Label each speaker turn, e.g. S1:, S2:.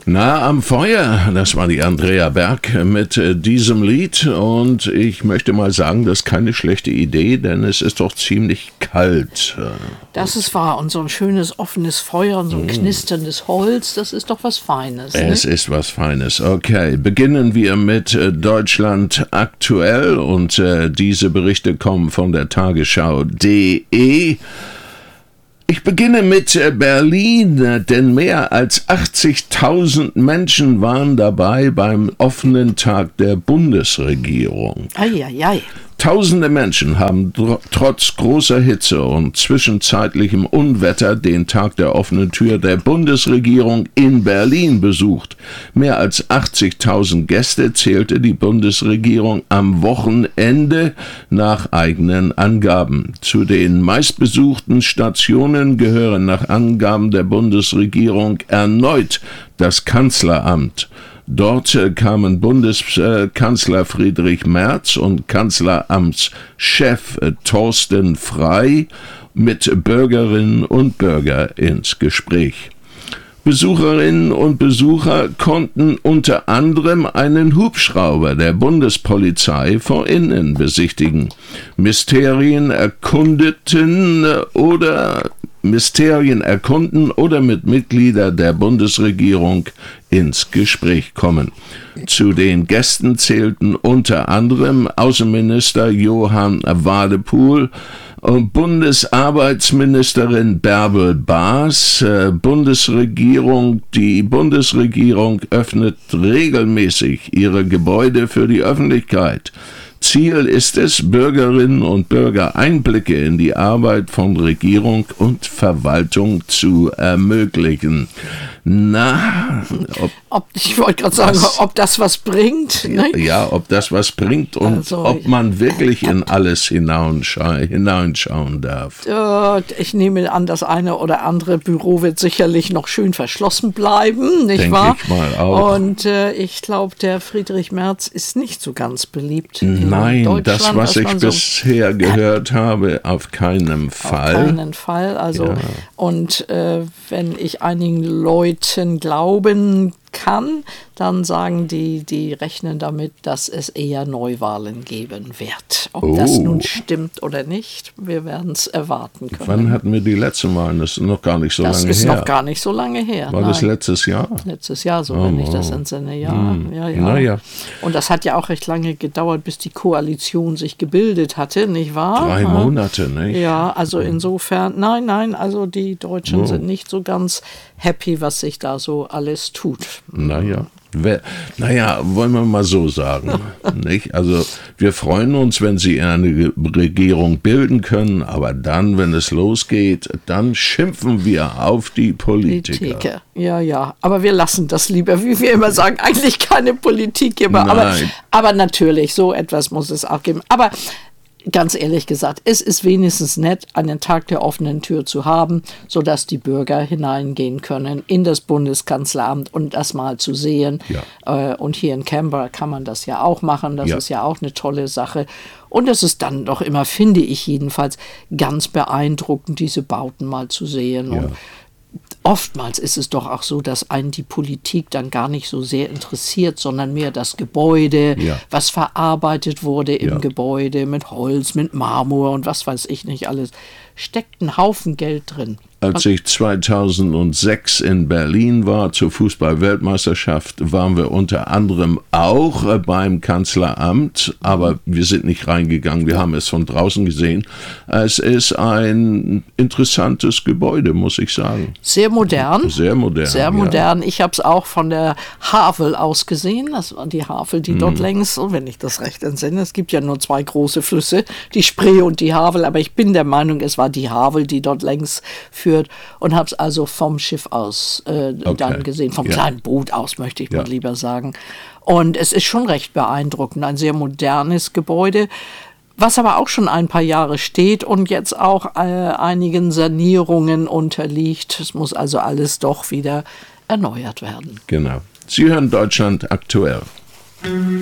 S1: Na, am Feuer, das war die Andrea Berg mit diesem Lied und ich möchte mal sagen, das ist keine schlechte Idee, denn es ist doch ziemlich kalt.
S2: Das ist wahr und so ein schönes offenes Feuer und so ein knisterndes Holz, das ist doch was Feines. Ne?
S1: Es ist was Feines. Okay, beginnen wir mit Deutschland aktuell und diese Berichte kommen von der Tagesschau.de. Ich beginne mit Berlin, denn mehr als 80.000 Menschen waren dabei beim offenen Tag der Bundesregierung.
S2: Eieiei.
S1: Tausende Menschen haben trotz großer Hitze und zwischenzeitlichem Unwetter den Tag der offenen Tür der Bundesregierung in Berlin besucht. Mehr als 80.000 Gäste zählte die Bundesregierung am Wochenende nach eigenen Angaben. Zu den meistbesuchten Stationen gehören nach Angaben der Bundesregierung erneut das Kanzleramt. Dort kamen Bundeskanzler Friedrich Merz und Kanzleramtschef Thorsten Frey mit Bürgerinnen und Bürgern ins Gespräch. Besucherinnen und Besucher konnten unter anderem einen Hubschrauber der Bundespolizei von innen besichtigen, Mysterien erkunden oder mit Mitgliedern der Bundesregierung ins Gespräch kommen. Zu den Gästen zählten unter anderem Außenminister Johann Wadepool, Bundesarbeitsministerin Bärbel Baas. Die Bundesregierung öffnet regelmäßig ihre Gebäude für die Öffentlichkeit. Ziel ist es, Bürgerinnen und Bürger Einblicke in die Arbeit von Regierung und Verwaltung zu ermöglichen. Na,
S2: ich wollte gerade sagen, ob das was bringt. Ne?
S1: Ja, ob das was bringt und also, ob man wirklich in alles hineinschauen darf.
S2: Ich nehme an, das eine oder andere Büro wird sicherlich noch schön verschlossen bleiben, nicht wahr?
S1: Denke ich mal auch.
S2: Und ich glaube, der Friedrich Merz ist nicht so ganz beliebt.
S1: Nein, das, was ich bisher gehört habe, auf keinen Fall.
S2: Auf keinen Fall. Also, ja. Und wenn ich einigen Leuten glauben kann, dann sagen die rechnen damit, dass es eher Neuwahlen geben wird. Ob das nun stimmt oder nicht, wir werden es erwarten können.
S1: Wann hatten wir die letzte Mal? Das ist noch gar nicht so lange her.
S2: Das ist noch gar nicht so lange her.
S1: War das letztes Jahr?
S2: Letztes Jahr, so wenn ich das entsinne, ja. Ja.
S1: Naja.
S2: Und das hat ja auch recht lange gedauert, bis die Koalition sich gebildet hatte, nicht wahr?
S1: 3 Monate, nicht?
S2: Ja, also insofern, nein, also die Deutschen sind nicht so ganz happy, was sich da so alles tut.
S1: Naja, wollen wir mal so sagen. Nicht? Also wir freuen uns, wenn sie eine Regierung bilden können, aber dann, wenn es losgeht, dann schimpfen wir auf die Politiker.
S2: Ja, aber wir lassen das lieber, wie wir immer sagen, eigentlich keine Politik immer. Aber natürlich, so etwas muss es auch geben. Aber ganz ehrlich gesagt, es ist wenigstens nett, einen Tag der offenen Tür zu haben, sodass die Bürger hineingehen können in das Bundeskanzleramt und das mal zu sehen. Ja. Und hier in Canberra kann man das ja auch machen. Das ist ja auch eine tolle Sache. Und es ist dann doch immer, finde ich jedenfalls, ganz beeindruckend, diese Bauten mal zu sehen. Ja. Und oftmals ist es doch auch so, dass einen die Politik dann gar nicht so sehr interessiert, sondern mehr das Gebäude, was verarbeitet wurde im Gebäude mit Holz, mit Marmor und was weiß ich nicht alles. Steckt ein Haufen Geld drin.
S1: Als ich 2006 in Berlin war zur Fußball-Weltmeisterschaft, waren wir unter anderem auch beim Kanzleramt, aber wir sind nicht reingegangen, wir haben es von draußen gesehen. Es ist ein interessantes Gebäude, muss ich sagen.
S2: Sehr modern.
S1: Sehr modern.
S2: Sehr modern. Ich habe es auch von der Havel aus gesehen. Das war die Havel, die dort längs, wenn ich das recht entsinne, es gibt ja nur 2 große Flüsse, die Spree und die Havel, aber ich bin der Meinung, es war die Havel, die dort längs führt und habe es also vom Schiff aus dann gesehen, vom kleinen Boot aus, möchte ich mal lieber sagen. Und es ist schon recht beeindruckend, ein sehr modernes Gebäude, was aber auch schon ein paar Jahre steht und jetzt auch einigen Sanierungen unterliegt. Es muss also alles doch wieder erneuert werden.
S1: Genau. Sie hören Deutschland aktuell.